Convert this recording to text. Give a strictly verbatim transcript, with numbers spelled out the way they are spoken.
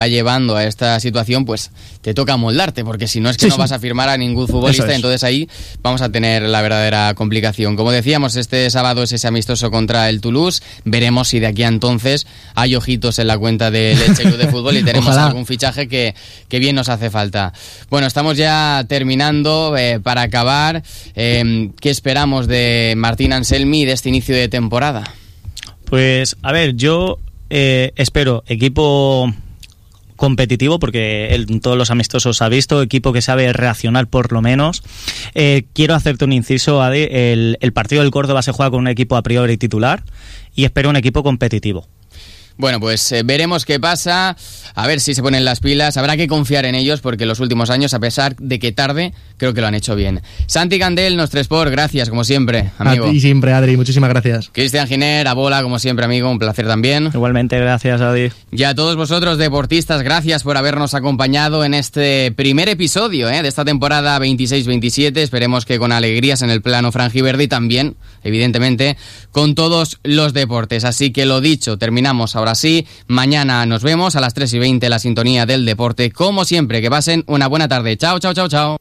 llevando a esta situación, pues te toca moldarte, porque si no es que Sí, no sí. vas a firmar a ningún futbolista, Eso es. entonces ahí vamos a tener la verdadera complicación. Como decíamos, este sábado es ese amistoso contra el Toulouse, veremos si de aquí a entonces hay ojitos en la cuenta del Elche Club de Fútbol y tenemos Ojalá. algún fichaje que, que bien nos hace falta. Bueno, estamos ya terminando, eh, para acabar, eh, ¿qué esperamos de Martín Anselmi de este inicio de temporada? Pues, a ver, yo eh, espero equipo competitivo, porque él en todos los amistosos ha visto, equipo que sabe reaccionar por lo menos. Eh, quiero hacerte un inciso, Adi, el, el partido del Córdoba se juega con un equipo a priori titular y espero un equipo competitivo. Bueno, pues eh, veremos qué pasa, a ver si se ponen las pilas, habrá que confiar en ellos porque los últimos años, a pesar de que tarde, creo que lo han hecho bien. Santi Candel, Nostre Sport, gracias como siempre, amigo. A ti siempre, Adri, muchísimas gracias. Cristian Giner, a bola como siempre, amigo, un placer también. Igualmente, gracias, Adi. Y a todos vosotros, deportistas, gracias por habernos acompañado en este primer episodio ¿eh? de esta temporada veintiséis veintisiete. Esperemos que con alegrías en el plano franjiverde y también, evidentemente, con todos los deportes. Así que lo dicho, terminamos ahora sí. Mañana nos vemos a las tres y veinte, la sintonía del deporte. Como siempre, que pasen una buena tarde. Chao, chao, chao, chao.